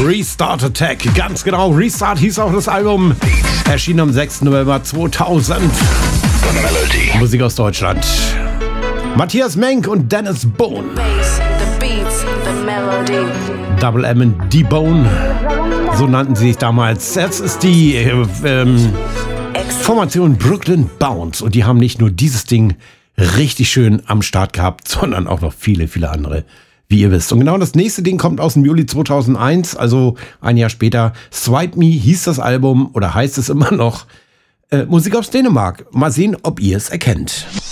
Restart Attack. Ganz genau, Restart hieß auch das Album. Erschien am 6. November 2000. Musik aus Deutschland. Matthias Menk und Dennis Bone. Double M und D-Bone. So nannten sie sich damals. Jetzt ist die Formation Brooklyn Bounce. Und die haben nicht nur dieses Ding richtig schön am Start gehabt, sondern auch noch viele, viele andere, wie ihr wisst. Und genau das nächste Ding kommt aus dem Juli 2001, also ein Jahr später. Swipe Me hieß das Album oder heißt es immer noch. Musik aus Dänemark. Mal sehen, ob ihr es erkennt.